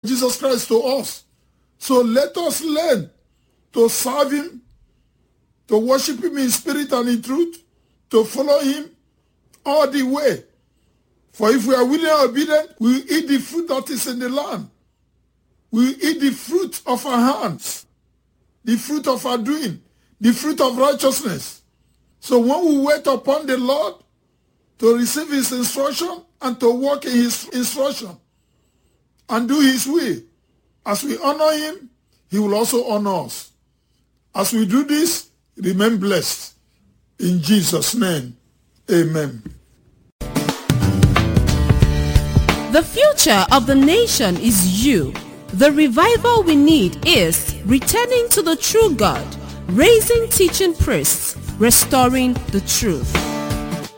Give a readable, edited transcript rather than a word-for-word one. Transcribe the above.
Jesus Christ to us. So let us learn to serve him, to worship him in spirit and in truth, to follow him all the way. For if we are willing and obedient, we will eat the fruit that is in the land. We will eat the fruit of our hands, the fruit of our doing, the fruit of righteousness. So when we wait upon the Lord to receive his instruction and to walk in his instruction and do his will, as we honor him, he will also honor us. As we do this, remain blessed. In Jesus' name, amen. The future of the nation is you. The revival we need is returning to the true God, raising teaching priests, restoring the truth.